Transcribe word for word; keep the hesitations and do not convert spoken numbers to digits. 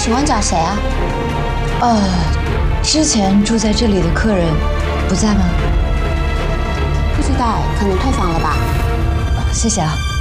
请问找谁啊？ 呃，之前住在这里的客人不在吗？ 不知道，可能退房了吧。 谢谢啊。